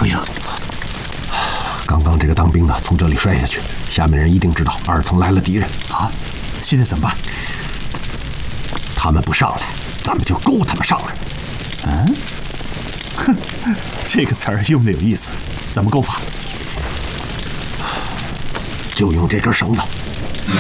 少爷，刚刚这个当兵的从这里摔下去，下面人一定知道2层来了敌人啊！现在怎么办？ 他们不上来，咱们就勾他们上来。 嗯，哼，这个词儿用的有意思，怎么勾法？ 就用这根绳子。